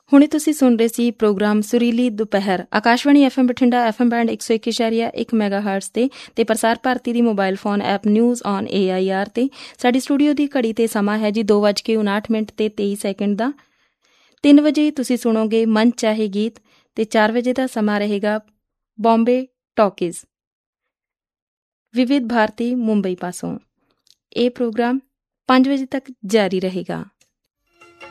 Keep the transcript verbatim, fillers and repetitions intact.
ਹੁਣੇ ਤੁਸੀਂ ਸੁਣ ਰਹੇ ਸੀ ਪ੍ਰੋਗਰਾਮ ਸੁਰੀਲੀ ਦੁਪਹਿਰ Akashvani F M Bathinda F M band ਇੱਕ ਸੌ ਇੱਕ ਇਸ਼ਾਰੀਆ ਇੱਕ ਮੈਗਾ ਹਰਟਸ 'ਤੇ ਅਤੇ ਪ੍ਰਸਾਰ ਭਾਰਤੀ ਦੀ mobile phone app news on A I R 'ਤੇ। ਸਾਡੀ ਸਟੂਡੀਓ ਦੀ ਘੜੀ 'ਤੇ ਸਮਾਂ ਹੈ ਜੀ ਦੋ ਵੱਜ ਕੇ ਉਣਾਹਠ ਮਿੰਟ ਅਤੇ ਤੇਈ ਸੈਕਿੰਡ ਦਾ। ਤਿੰਨ ਵਜੇ ਤੁਸੀਂ ਸੁਣੋਗੇ ਮਨ ਚਾਹੇ ਗੀਤ ਅਤੇ ਚਾਰ ਵਜੇ ਦਾ ਸਮਾਂ ਰਹੇਗਾ ਬੋਂਬੇ ਟਾਕੀਜ਼ ਵਿਵਿਧ ਭਾਰਤੀ ਮੁੰਬਈ ਪਾਸੋਂ। ਇਹ ਪ੍ਰੋਗਰਾਮ ਪੰਜ ਵਜੇ ਤੱਕ ਜਾਰੀ ਰਹੇਗਾ।